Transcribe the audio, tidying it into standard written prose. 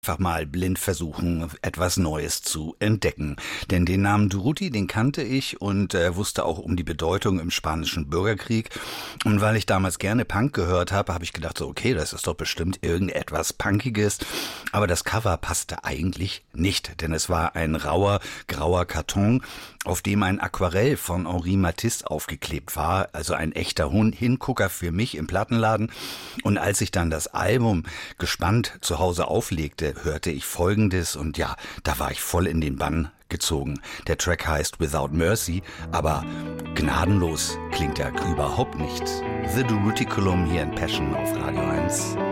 Einfach mal blind versuchen, etwas Neues zu entdecken. Denn den Namen Durruti, den kannte ich und wusste auch um die Bedeutung im Spanischen Bürgerkrieg. Und weil ich damals gerne Punk gehört habe, habe ich gedacht, so okay, das ist doch bestimmt irgendetwas Punkiges. Aber das Cover passte eigentlich nicht, denn es war ein rauer, grauer Karton, auf dem ein Aquarell von Henri Matisse aufgeklebt war, also ein echter Hingucker für mich im Plattenladen. Und als ich dann das Album gespannt zu Hause auflegte, hörte ich Folgendes und ja, da war ich voll in den Bann gezogen. Der Track heißt Without Mercy, aber gnadenlos klingt er überhaupt nicht. The Durruticulum hier in Passion auf Radio 1.